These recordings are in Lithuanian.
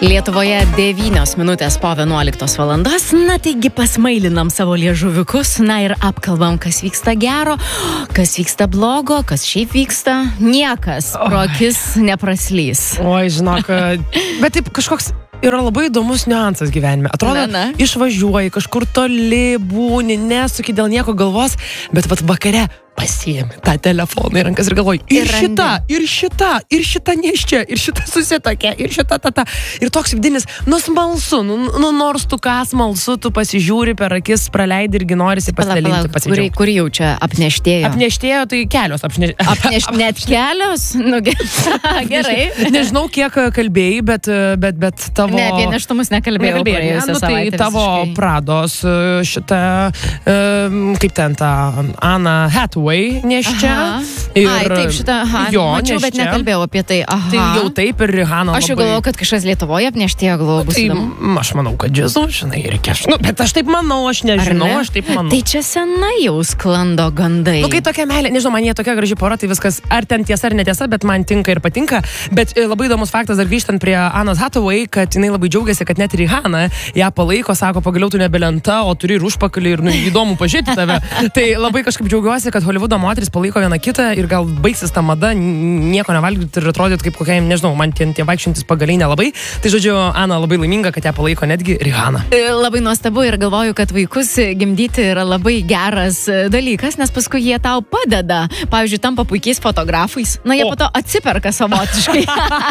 Lietuvoje 9 minutės po 11 valandos. Na taigi pasmailinam savo liežuviukus, na ir apkalbam, kas vyksta gero, kas vyksta blogo, kas šiaip vyksta. Niekas pro akis nepraslys. Oi, žinok, bet taip kažkoks yra labai įdomus niuansas gyvenime. Atrodo, išvažiuoji, kažkur toli būni, nesuki dėl nieko galvos, bet vat vakare pasiėmi tą telefoną į rankas ir galvoji, ir šita neščia, ir šita susitokia, ir šita tata. Ir toks vidinis, smalsu, nors tu ką smalsu, tu pasižiūri per akis, praleidi irgi norisi pasidalinti, pasidžiaugti. Kur jau čia apneštėjo? Apneštėjo, tai kelios. Net kelios? Nu, gerai. Nežinau, kiek kalbėjai, bet tavo... Ne, apie neštumus nekalbėjau praėjusią savaitę. Tai tavo Prados šitą, kaip ten ta Anna Hathaway neščia. Taip, šitą mačiau, bet nekalbėjau apie tai. Tai jau taip ir Rihanna. Aš jau galvoju, kad kažkas Lietuvoje apneštėjo, galvoju, bus įdomu. Aš manau, kad džiazu, žinai, reikia. Bet aš taip manau, aš nežinau, aš taip manau. Tai čia senai jau sklando gandai. Kai tokia meilė, nežinau, man jie tokia graži pora, tai viskas, ar ten tiesa ar netiesa, bet man tinka ir patinka. Bet labai įdomus faktas, dar grįžtant prie Annos Hathaway, kad jinai labai džiaugiasi, kad net Rihanna ją palaiko, sako, pagaliau tu nebelenta, o turi ir užpakalį ir įdomu pažiūrėti tave. Tai labai kažkaip džiaugiuosi, kad Holivudo moteris palaiko vieną kitą ir gal baigsis ta mada, nieko nevalgyti ir atrodyti kaip kokiai, nežinau, man tie vaikščiantis pagaliai nelabai. Tai žodžiu, Ana labai laiminga, kad ją palaiko netgi Rihanna. Labai nuostabu ir galvoju, kad vaikus gimdyti yra labai geras dalykas, nes paskui jie tau padeda. Pavyzdžiui, tampa puikiais fotografais. Na, jie po to atsiperka savotiškai.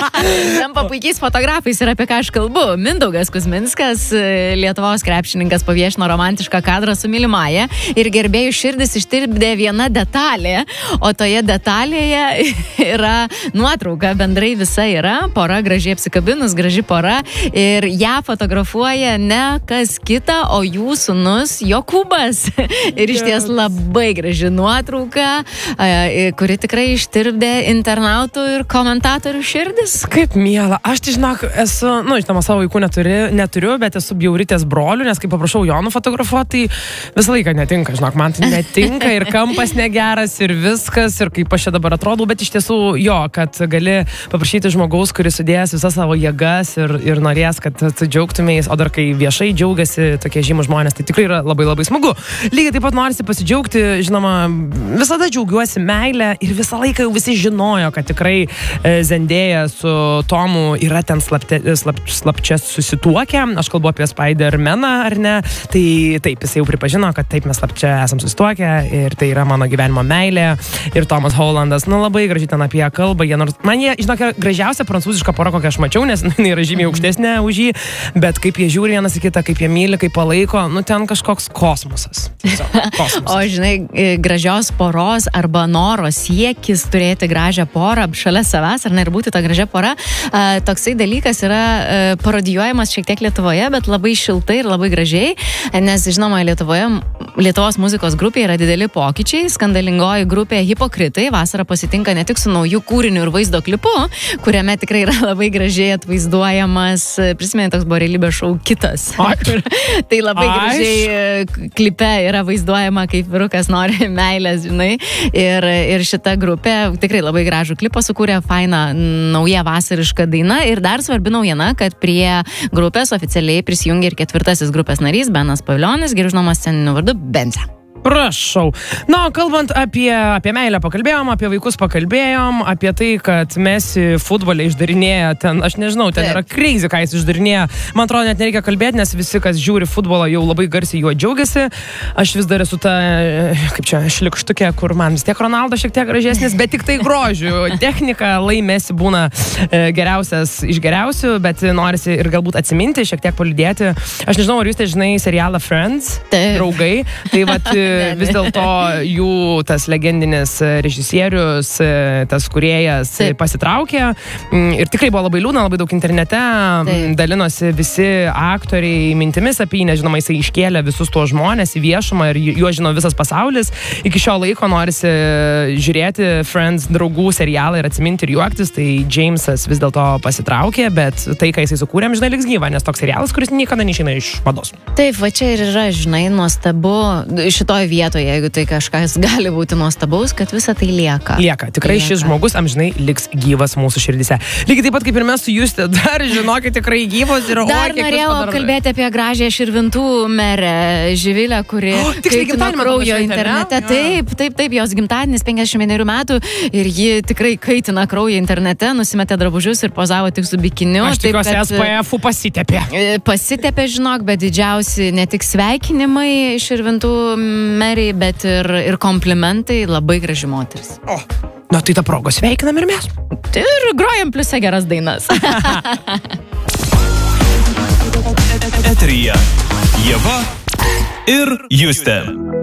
Tampa puikiais fotografais ir apie ką aš kalbu. Mindaugas Kuzminskas, Lietuvos krepšininkas, paviešino romantišką kadrą su mylimąja ir gerbėjų širdis ištirpdė viena detalė, o toje detalėje yra nuotrauka, bendrai visa yra, pora gražiai apsikabinus, graži pora ir ją fotografuoja ne kas kita, o jų sūnus Jokūbas. Ir iš ties labai graži nuotrauka, kuri tikrai ištirpdė internautų ir komentatorių širdis. Kaip miela. Aš tai žinok, esu, žinoma, savo vaikų neturiu, bet esu bjauritės brolių, nes kai paprašau jo nufotografuoti, tai visą laiką netinka, žinok, man tai netinka ir kampas negeras ir viskas, ir kaip aš čia dabar atrodau, bet iš tiesų kad gali paprašyti žmogaus, kuris sudėjęs visas savo jėgas ir norės, kad tu džiaugtumės, o dar kai viešai džiaugiasi tokie žymus žmonės, tai tikrai yra labai labai smagu. Lygiai taip pat norisi pasidžiaugti, žinoma, visada džiaugiuosi meilę ir visą laiką jau visi žinojo, kad tikrai Zendėja su Tomu yra ten slapčia susituokę. Aš kalbu apie Spider-Maną, ar ne? Tai taip, jis jau pripažino, kad taip mes slapčia esam susituokę ir tai yra mano gyvenimo meilė. Ir Tomas Hollandas, labai gražiai ten apie ją kalba. Man jie, žinok, gražiausia prancūziška pora, kokią aš mačiau, nes jinai yra žymiai aukštesnė už jį, bet kaip jie žiūri vienas į kitą, kaip jie myli, kaip palaiko, ten kažkoks kosmosas. O žinai, gražios poros arba noro siekis turėti gražią porą šalia savęs, ar ne, ir būti ta gražia pora, toksai dalykas yra parodijuojamas šiek tiek Lietuvoje, bet labai šiltai ir labai gražiai, nes, žinoma, Lietuvos muzikos grupė yra dideli pokyčiai, skandalingoji grupė Hipokritai vasarą pasitinka ne tik su naujų kūriniu ir vaizdo klipu, kuriame tikrai yra labai gražiai atvaizduojamas, prisimeni, toks buvo realybės šou Kitas. Tai labai gražiai klipe yra vaizduojama, kaip vyrukas nori meilės, žinai. Ir šita grupė tikrai labai gražų klipą sukūrė, faina nauja vasariška daina. Ir dar svarbi naujiena, kad prie grupės oficialiai prisijungė ir 4. grupės narys Benas Paviljonis, geriau žinomas sceniniu vardu Benze. Prašau. Kalbant apie meilę pakalbėjom, apie vaikus pakalbėjom, apie tai, kad Messi futbolė išdarinėja ten, aš nežinau, ten yra crazy, ką jis išdarinėja. Man atrodo, net nereikia kalbėti, nes visi, kas žiūri futbolą, jau labai garsiai juo džiaugiasi. Aš vis dar esu ta, kaip čia, šlikštukė, kur man vis tiek Ronaldo šiek tiek gražesnis, bet tik tai grožiu. Technika, Messi būna geriausias iš geriausių, bet norisi ir galbūt atsiminti, šiek tiek palydėti. Aš nežinau, ar jūs tai žinai serialą Friends, draugai. Tai vat vis dėlto jų tas legendinis režisierius, tas kūrėjas pasitraukė ir tikrai buvo labai liūdna, labai daug internete, dalinosi visi aktoriai mintimis apie jį, nežinoma, jisai iškėlė visus tuos žmonės į viešumą ir juos žino visas pasaulis. Iki šio laiko norisi žiūrėti Friends draugų serialą ir atsiminti ir juoktis, tai Jamesas vis dėlto pasitraukė, bet tai, ką jisai sukūrė, žinai, liks gyva, nes toks serialas, kuris niekada neišeina iš mados. Taip, va čia ir yra, žinai, nuostabu šitoj šitoje vietoje, jeigu tai kažkas gali būti nuostabaus, kad visa tai lieka. Tikrai šis žmogus amžinai liks gyvas mūsų širdise. Lygiai taip pat kaip ir mes su Juste, dar žinokit, tikrai gyvas ir dar norėjau kalbėti apie gražią Širvintų merę Živilę, kuri kaitina kraujo internete. Taip, jos gimtadienis 51 metų ir ji tikrai kaitina kraujo internete, nusimetė drabužius ir pozavo tik su bikiniu. Aš tikiuosi, SPF-ų pasitepė. Pasitepė, žinok, bet didžiausi ne tik sveikinimai Širvintų meriai, bet ir komplimentai, labai graži moteris. Tai tą progą sveikinam ir mes. Ir grojam pliuse geras dainas. Eteryje Ieva ir Justė.